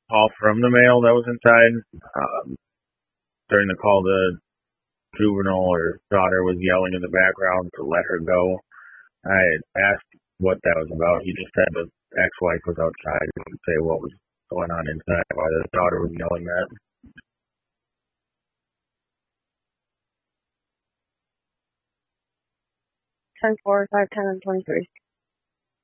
call from the male that was inside. During the call, the juvenile or daughter was yelling in the background to let her go. I asked what that was about. He just said the ex-wife was outside. He didn't say what was going on inside, why the daughter was yelling that. 10-4, 5-10, and 23.